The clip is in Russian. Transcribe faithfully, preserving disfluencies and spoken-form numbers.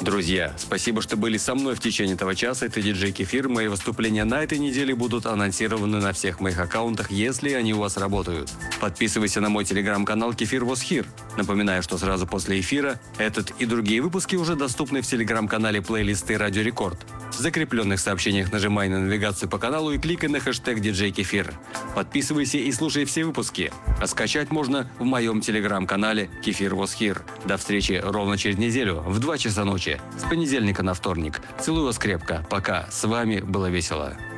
Друзья, спасибо, что были со мной в течение этого часа. Это диджей Кефир. Мои выступления на этой неделе будут анонсированы на всех моих аккаунтах, если они у вас работают. Подписывайся на мой телеграм-канал Кефир Was Here. Напоминаю, что сразу после эфира этот и другие выпуски уже доступны в телеграм-канале плейлисты Радио Рекорд. В закрепленных сообщениях нажимай на навигацию по каналу и кликай на хэштег диджей Кефир. Подписывайся и слушай все выпуски. А скачать можно в моем телеграм-канале Кефир Was Here. До встречи ровно через неделю в два часа ночи. С понедельника на вторник. Целую вас крепко. Пока. С вами было весело.